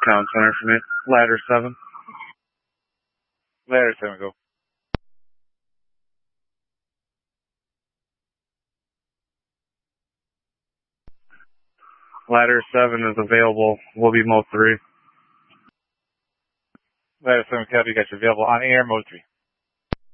Town Center for me. Ladder 7. Ladder 7, go. Ladder 7 is available. We'll be mode 3. Ladder 7, copy. Got you available on air, mode 3.